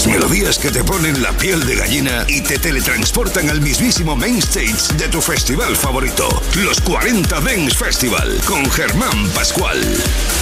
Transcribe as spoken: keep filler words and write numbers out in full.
Las melodías que te ponen la piel de gallina y te teletransportan al mismísimo main stage de tu festival favorito, los cuarenta Dance Festival, con Germán Pascual.